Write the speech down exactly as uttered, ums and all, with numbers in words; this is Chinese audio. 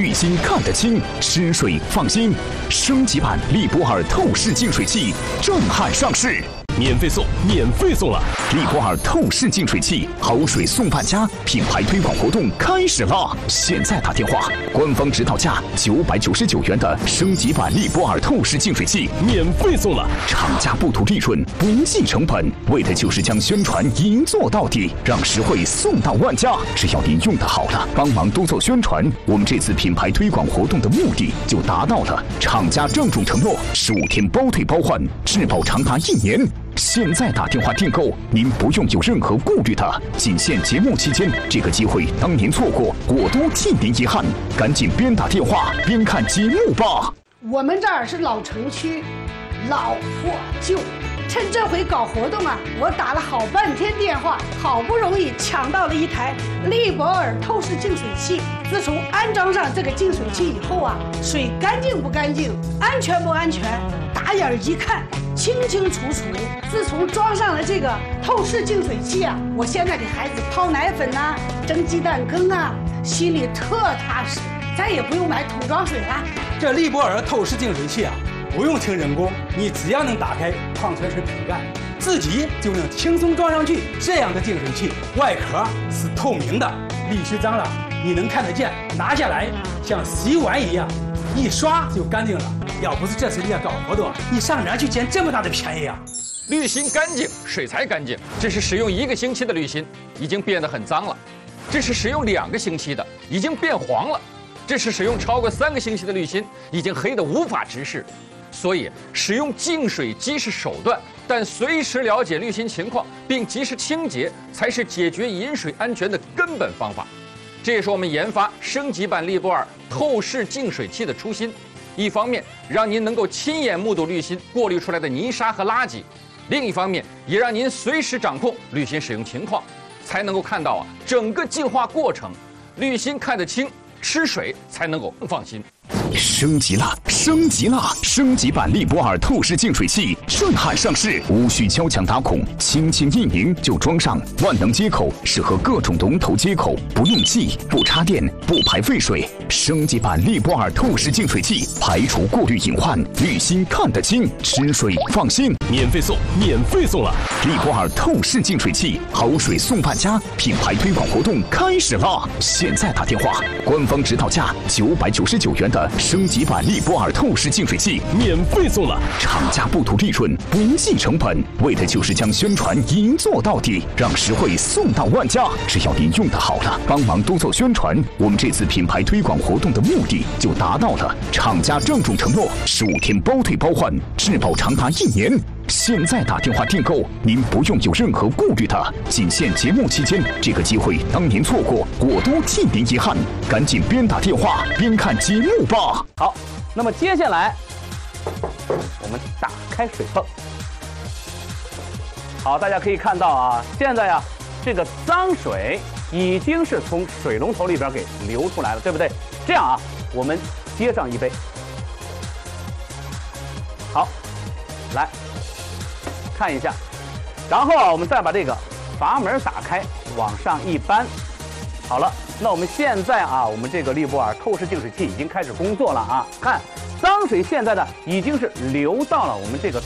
滤芯看得清，吃水放心。升级版利博尔透视净水器震撼上市。 免费送，免费送了！ 利博尔透视净水器，好水送万家，品牌推广活动开始啦！现在打电话，官方指导价九百九十九元的升级版利博尔透视净水器免费送了。 厂家不图利润，不计成本，为的就是将宣传赢做到底，让实惠送到万家。只要您用得好了，帮忙多做宣传，我们这次品牌推广活动的目的就达到了。厂家郑重承诺，十五天包退包换，质保长达一年。 现在打电话订购，您不用有任何顾虑的。仅限节目期间，这个机会当您错过，果多替您遗憾。赶紧边打电话边看节目吧。 我们这儿是老城区，老破旧。趁这回搞活动啊，我打了好半天电话，好不容易抢到了一台利博尔透视净水器。自从安装上这个净水器以后啊，水干净不干净，安全不安全，打眼一看清清楚楚。自从装上了这个透视净水器啊，我现在给孩子泡奶粉呐、啊、蒸鸡蛋羹啊，心里特踏实，再也不用买桶装水了。 这利博尔透视净水器啊，不用听人工，你只要能打开矿泉水瓶盖，自己就能轻松装上去。这样的净水器外壳是透明的，沥须脏了你能看得见，拿下来像洗碗一样，一刷就干净了。要不是这次你要搞活动，你上哪儿去捡这么大的便宜啊？ 滤芯干净，水才干净。这是使用一个星期的滤芯，已经变得很脏了；这是使用两个星期的，已经变黄了；这是使用超过三个星期的滤芯，已经黑得无法直视。所以，使用净水机是手段，但随时了解滤芯情况并及时清洁，才是解决饮水安全的根本方法。这也是我们研发升级版利博尔透视净水器的初心。一方面，让您能够亲眼目睹滤芯过滤出来的泥沙和垃圾；另一方面，也让您随时掌控滤芯使用情况，才能够看到啊整个净化过程。滤芯看得清，吃水才能够更放心。 升级了，升级了！升级版利博尔透视净水器震撼上市，无需敲墙打孔，轻轻一拧就装上。万能接口适合各种龙头接口，不用记，不插电，不排废水。升级版利博尔透视净水器排除过滤隐患，滤芯看得清，吃水放心。 免费送，免费送了！ 利博尔透视净水器，好水送万家，品牌推广活动开始啦！现在打电话，官方指导价九百九十九元的升级版利博尔透视净水器免费送了。 厂家不图利润，不计成本，为的就是将宣传赢做到底，让实惠送到万家。只要您用得好了，帮忙多做宣传，我们这次品牌推广活动的目的就达到了。厂家郑重承诺，十五天包退包换，质保长达一年。现在打电话订购，您不用有任何顾虑的。仅限节目期间，这个机会当您错过，果多替您遗憾。赶紧边打电话边看节目吧。 好，那么接下来我们打开水泵。好，大家可以看到啊，现在呀、啊，这个脏水已经是从水龙头里边给流出来了，对不对？这样啊，我们接上一杯。好，来。看一下，然后啊，我们再把这个阀门打开，往上一扳。好了，那我们现在啊，我们这个利博尔透视净水器已经开始工作了啊。看，脏水现在呢已经是流到了我们这个